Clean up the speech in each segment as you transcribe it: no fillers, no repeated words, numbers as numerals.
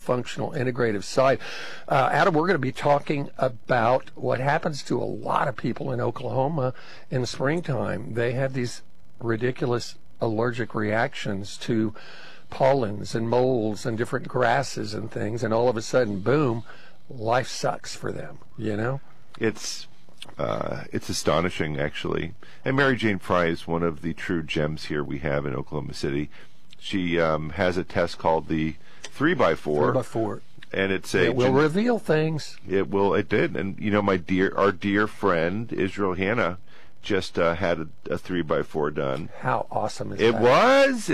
functional, integrative side. Adam, we're going to be talking about what happens to a lot of people in Oklahoma in the springtime. They have these ridiculous allergic reactions to pollens and molds and different grasses and things, and all of a sudden, boom, life sucks for them, you know? It's astonishing, actually. And Mary Jane Fry is one of the true gems here we have in Oklahoma City. She has a test called the 3x4. 3x4. And it's it will reveal things. It did. And, you know, our dear friend, Israel Hanna, just had a 3x4 done. How awesome is it? That? It was.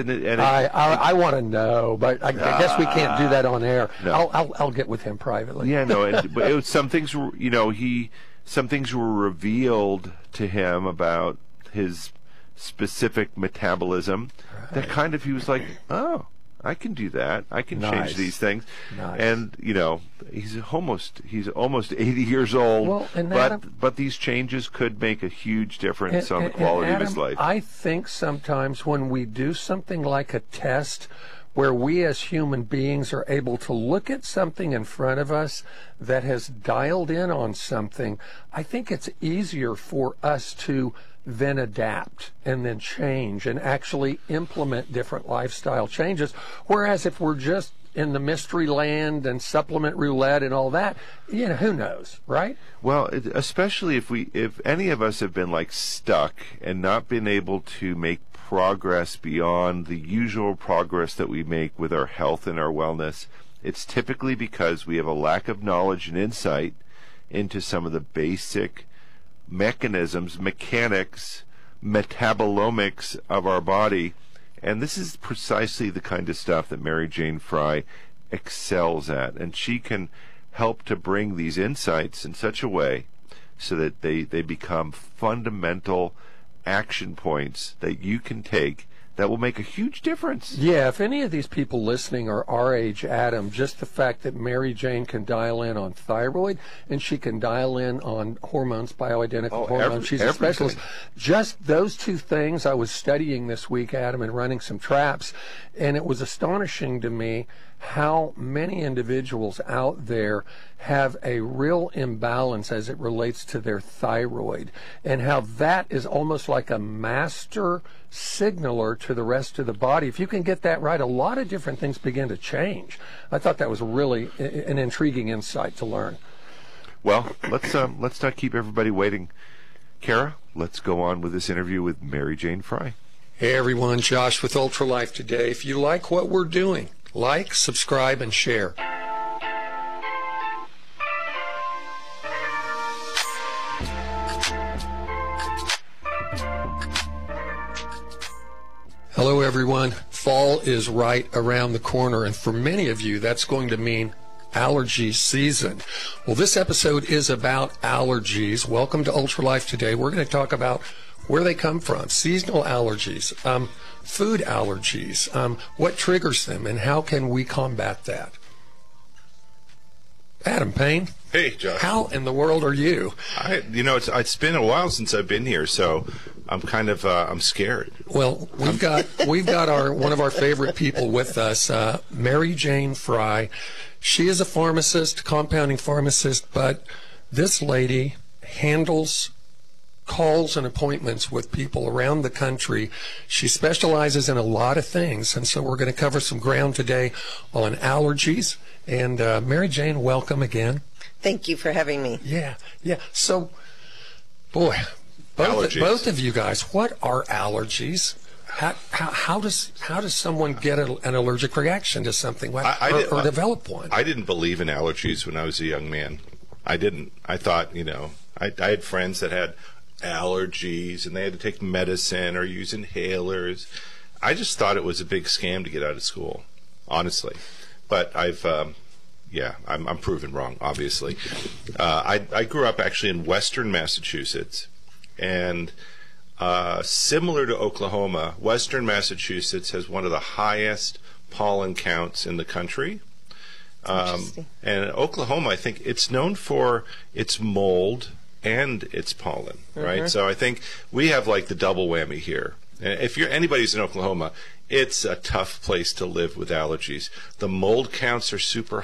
I want to know, but I guess we can't do that on air. No. I'll get with him privately. Yeah, no. But it was, some things were, you know, some things were revealed to him about his specific metabolism. Right. That kind of, he was like, oh, I can do that. I can change these things. Nice. And, you know, he's almost 80 years old. Well, and but these changes could make a huge difference on the quality Adam, of his life. I think sometimes when we do something like a test where we as human beings are able to look at something in front of us that has dialed in on something, I think it's easier for us to then adapt and then change and actually implement different lifestyle changes. Whereas if we're just in the mystery land and supplement roulette and all that, you know, who knows, right? Well, especially if any of us have been like stuck and not been able to make progress beyond the usual progress that we make with our health and our wellness, it's typically because we have a lack of knowledge and insight into some of the basic mechanisms, mechanics, metabolomics of our body. And this is precisely the kind of stuff that Mary Jane Fry excels at. And she can help to bring these insights in such a way so that they become fundamental action points that you can take that will make a huge difference. Yeah, if any of these people listening are our age, Adam, just the fact that Mary Jane can dial in on thyroid and she can dial in on hormones, bioidentical hormones. She's a specialist. Just those two things I was studying this week, Adam, and running some traps, and it was astonishing to me how many individuals out there have a real imbalance as it relates to their thyroid, and how that is almost like a master signaler to the rest of the body. If you can get that right, a lot of different things begin to change. I thought that was really an intriguing insight to learn. Well, let's not keep everybody waiting. Kara, let's go on with this interview with Mary Jane Fry. Hey everyone, Josh with Ultralife today. If you like what we're doing, like, subscribe, and share. Hello everyone. Fall is right around the corner, and for many of you that's going to mean allergy season. Well, this episode is about allergies. Welcome to Ultralife today. We're going to talk about where they come from, seasonal allergies, food allergies, what triggers them, and how can we combat that. Adam Payne. Hey, Josh. How in the world are you? It's been a while since I've been here, so I'm kind of I'm scared. Well, we've got one of our favorite people with us, Mary Jane Fry. She is a pharmacist, compounding pharmacist, but this lady handles calls and appointments with people around the country. She specializes in a lot of things, and so we're going to cover some ground today on allergies. And Mary Jane, welcome again. Thank you for having me. Yeah. So, boy, both of you guys, what are allergies? How does someone get an allergic reaction to something or develop one? I didn't believe in allergies when I was a young man. I didn't. I thought, I had friends that had allergies and they had to take medicine or use inhalers. I just thought it was a big scam to get out of school, honestly. But I'm proven wrong, obviously. I grew up actually in western Massachusetts, and similar to Oklahoma, western Massachusetts has one of the highest pollen counts in the country. And Oklahoma, I think it's known for its mold and its pollen, right? So I think we have like the double whammy here. If anybody's in Oklahoma, it's a tough place to live with allergies. The mold counts are super